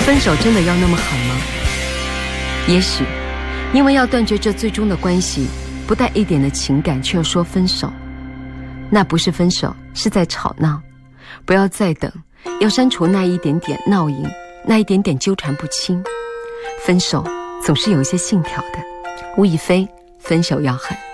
分手真的要那么狠吗？也许因为要断绝这最终的关系，不带一点的情感却又说分手，那不是分手，是在吵闹。不要再等，要删除那一点点闹瘾，那一点点纠缠不清。分手总是有一些信条的，无以非分手要狠。